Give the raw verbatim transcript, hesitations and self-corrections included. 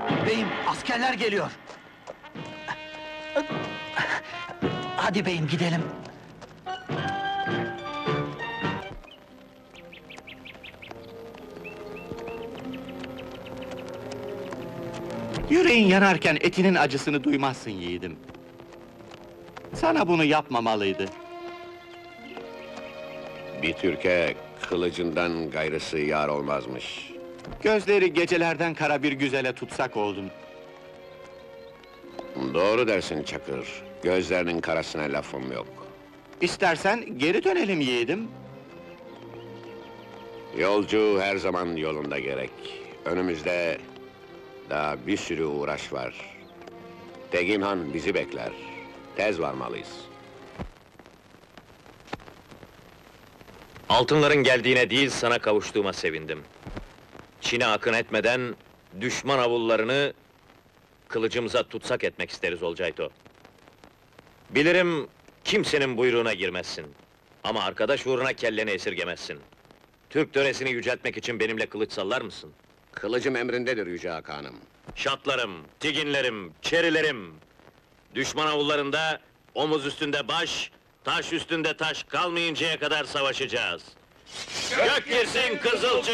Beyim, askerler geliyor! Hadi beyim, gidelim! Yüreğin yanarken etinin acısını duymazsın yiğidim. Sana bunu yapmamalıydı. Bir Türk'e kılıcından gayrısı yar olmazmış. Gözleri gecelerden kara bir güzele tutsak oldun. Doğru dersin Çakır. Gözlerinin karasına lafım yok. İstersen geri dönelim yiğidim. Yolcu her zaman yolunda gerek. Önümüzde daha bir sürü uğraş var. Tegin Han bizi bekler. Tez varmalıyız. Altınların geldiğine değil, sana kavuştuğuma sevindim. Çin'e akın etmeden, düşman avullarını kılıcımıza tutsak etmek isteriz Olcayto. Bilirim, kimsenin buyruğuna girmezsin. Ama arkadaş uğruna kelleni esirgemezsin. Türk töresini yüceltmek için benimle kılıç sallar mısın? Kılıcım emrindedir Yüce Hakanım. Şatlarım, tiginlerim, çerilerim! Düşman avullarında, omuz üstünde baş, taş üstünde taş kalmayıncaya kadar savaşacağız. Gök girsin Kızılcı!